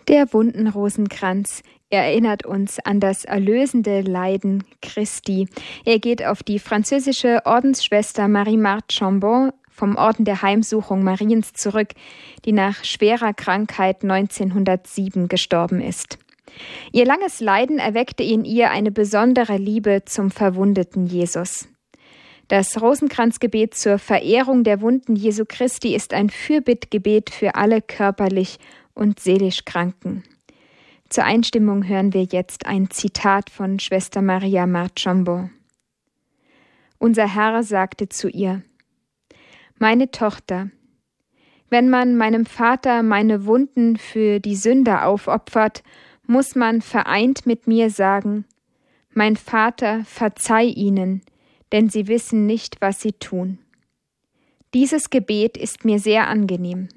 Der Wundenrosenkranz erinnert uns an das erlösende Leiden Christi. Er geht auf die französische Ordensschwester Marie-Marthe Chambon vom Orden der Heimsuchung Mariens zurück, die nach schwerer Krankheit 1907 gestorben ist. Ihr langes Leiden erweckte in ihr eine besondere Liebe zum verwundeten Jesus. Das Rosenkranzgebet zur Verehrung der Wunden Jesu Christi ist ein Fürbittgebet für alle körperlich und seelisch Kranken. Zur Einstimmung hören wir jetzt ein Zitat von Schwester Marie-Marthe Chambon. Unser Herr sagte zu ihr: Meine Tochter, wenn man meinem Vater meine Wunden für die Sünder aufopfert, muss man vereint mit mir sagen: Mein Vater, verzeih ihnen, denn sie wissen nicht, was sie tun. Dieses Gebet ist mir sehr angenehm.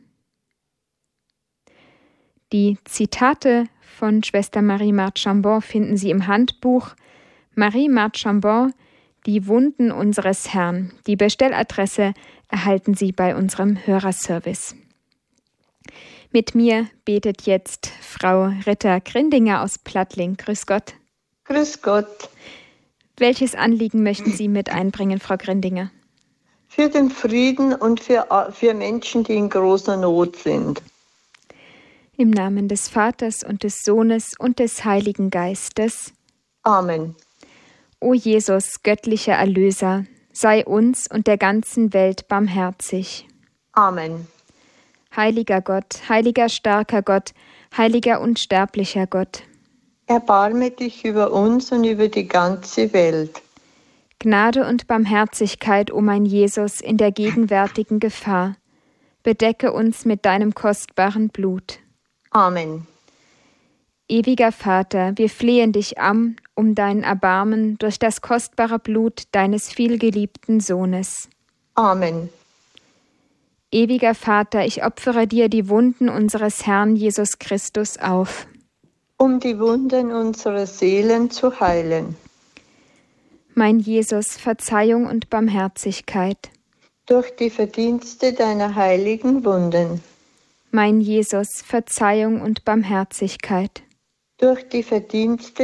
Die Zitate von Schwester Marie-Marthe Chambon finden Sie im Handbuch Marie-Marthe Chambon, die Wunden unseres Herrn. Die Bestelladresse erhalten Sie bei unserem Hörerservice. Mit mir betet jetzt Frau Ritter-Grindinger aus Plattling. Grüß Gott. Grüß Gott. Welches Anliegen möchten Sie mit einbringen, Frau Grindinger? Für den Frieden und für Menschen, die in großer Not sind. Im Namen des Vaters und des Sohnes und des Heiligen Geistes. Amen. O Jesus, göttlicher Erlöser, sei uns und der ganzen Welt barmherzig. Amen. Heiliger Gott, heiliger starker Gott, heiliger unsterblicher Gott, Erbarme dich über uns und über die ganze Welt. Gnade und Barmherzigkeit, o mein Jesus, in der gegenwärtigen Gefahr. Bedecke uns mit deinem kostbaren Blut. Amen. Ewiger Vater, wir flehen dich an, um dein Erbarmen durch das kostbare Blut deines vielgeliebten Sohnes. Amen. Ewiger Vater, ich opfere dir die Wunden unseres Herrn Jesus Christus auf. Um die Wunden unserer Seelen zu heilen. Mein Jesus, Verzeihung und Barmherzigkeit. Durch die Verdienste deiner heiligen Wunden. Mein Jesus, Verzeihung und Barmherzigkeit. Durch die Verdienste